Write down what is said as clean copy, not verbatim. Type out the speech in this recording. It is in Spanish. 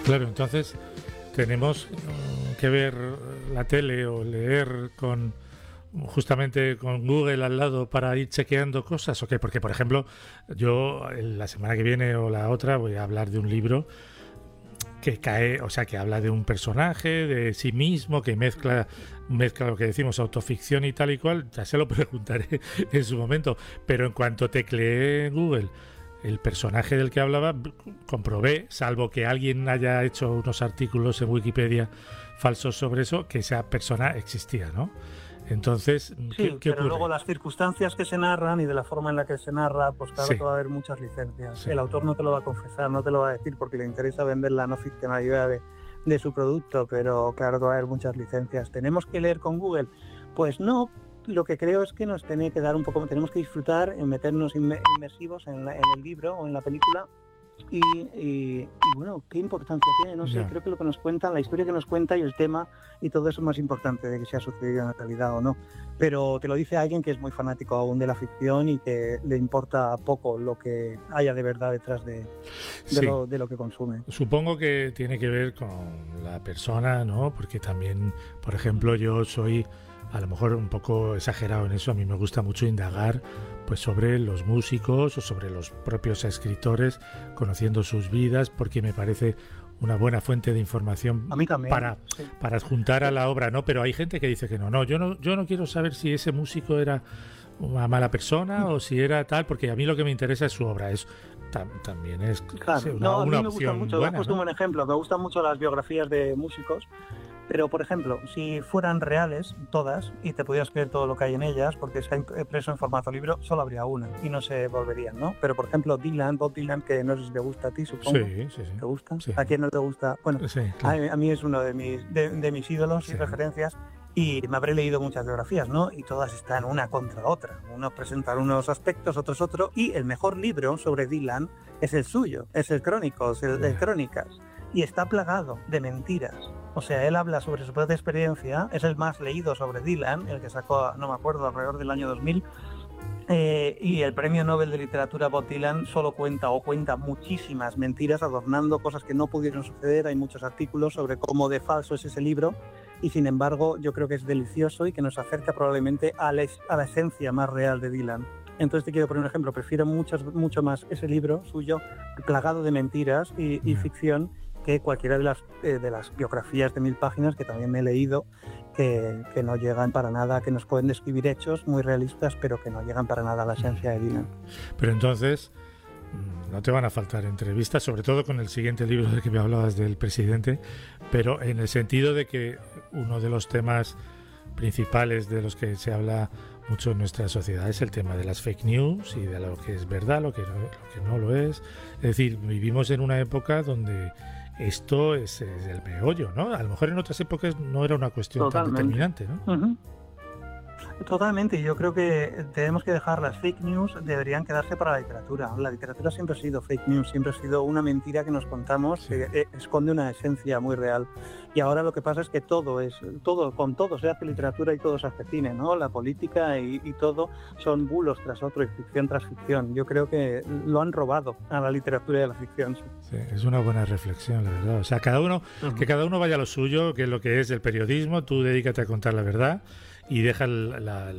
Claro, entonces tenemos que ver la tele o leer justamente con Google al lado para ir chequeando cosas, ¿o qué? Porque, por ejemplo, yo la semana que viene o la otra voy a hablar de un libro que cae, o sea, que habla de un personaje, de sí mismo, que mezcla lo que decimos, autoficción y tal y cual. Ya se lo preguntaré en su momento, pero en cuanto tecleé en Google el personaje del que hablaba, comprobé, salvo que alguien haya hecho unos artículos en Wikipedia falsos sobre eso, que esa persona existía, ¿no? Entonces, Sí, ¿qué pero ocurre? luego las circunstancias que se narran y de la forma en la que se narra, pues claro Sí, que va a haber muchas licencias. sí. El autor no te lo va a confesar, no te lo va a decir porque le interesa vender la no ficcionalidad de su producto, pero claro que va a haber muchas licencias. ¿Tenemos que leer con Google? Pues no, lo que creo es que nos tiene que dar un poco, tenemos que disfrutar en meternos inmersivos en el libro o en la película. Y bueno, ¿qué importancia tiene? No sé, Ya. creo que lo que nos cuenta, la historia que nos cuenta y el tema y todo eso es más importante de que sea sucedido en la realidad o no. Pero te lo dice alguien que es muy fanático aún de la ficción y que le importa poco lo que haya de verdad detrás Sí, de lo que consume. supongo que tiene que ver con la persona, ¿no? Porque también, por ejemplo, yo soy a lo mejor un poco exagerado en eso. A mí me gusta mucho indagar pues sobre los músicos o sobre los propios escritores, conociendo sus vidas, porque me parece una buena fuente de información A mí también, sí. para adjuntar a la obra, ¿no? Pero hay gente que dice que no, yo no quiero saber si ese músico era una mala persona o si era tal, porque a mí lo que me interesa es su obra. También es Claro, una, no, a mí una me gustan opción mucho, has buena, puesto un ¿no? buen ejemplo, me gustan mucho las biografías de músicos. Pero, por ejemplo, si fueran reales todas y te pudieras creer todo lo que hay en ellas, porque está impreso en formato libro, solo habría una y no se volverían, ¿no? Pero, por ejemplo, Bob Dylan, que no sé si te gusta a ti, supongo. Sí, sí, sí. ¿Te gusta? Sí, ¿A quién no te gusta? Bueno, sí, claro. a mí es uno de mis ídolos y Sí, referencias y me habré leído muchas biografías, ¿no? Y todas están una contra otra. Unos presentan unos aspectos, otros otro, y el mejor libro sobre Dylan es el suyo, es el Crónicos, el Crónicas, y está plagado de mentiras. O sea, él habla sobre su propia experiencia, es el más leído sobre Dylan, el que sacó, no me acuerdo, alrededor del año 2000, y el premio Nobel de Literatura Bob Dylan solo cuenta muchísimas mentiras, adornando cosas que no pudieron suceder. Hay muchos artículos sobre cómo de falso es ese libro, y sin embargo yo creo que es delicioso y que nos acerca probablemente a la esencia más real de Dylan. Entonces te quiero poner un ejemplo, prefiero mucho más ese libro suyo, plagado de mentiras y ficción, que cualquiera de las biografías de 1000 páginas que también me he leído, que no llegan para nada, que nos pueden describir hechos muy realistas, pero que no llegan para nada a la esencia de Dylan. Pero entonces no te van a faltar entrevistas, sobre todo con el siguiente libro del que me hablabas del presidente, pero en el sentido de que uno de los temas principales de los que se habla mucho en nuestra sociedad es el tema de las fake news y de lo que es verdad, lo que no lo es. Es decir, vivimos en una época donde esto es el meollo, ¿no? A lo mejor en otras épocas no era una cuestión tan determinante, ¿no? Uh-huh. Totalmente, yo creo que tenemos que dejar las fake news, deberían quedarse para la literatura. La literatura siempre ha sido fake news, siempre ha sido una mentira que nos contamos, sí, que esconde una esencia muy real. Y ahora lo que pasa es que con todo se hace literatura y todo se hace cine, ¿no? La política y todo son bulos tras otro y ficción tras ficción. Yo creo que lo han robado a la literatura y a la ficción. Sí. Sí, es una buena reflexión, la verdad. O sea, que cada uno vaya a lo suyo, que es lo que es el periodismo, tú dedícate a contar la verdad y deja la